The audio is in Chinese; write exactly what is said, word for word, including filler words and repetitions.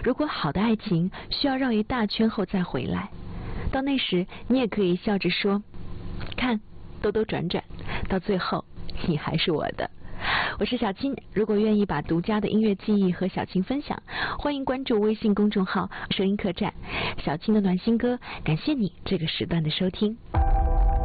如果好的爱情需要绕一大圈后再回来，到那时你也可以笑着说，看，兜兜转转，到最后你还是我的。我是小青，如果愿意把独家的音乐记忆和小青分享，欢迎关注微信公众号声音客栈。小青的暖心歌，感谢你这个时段的收听。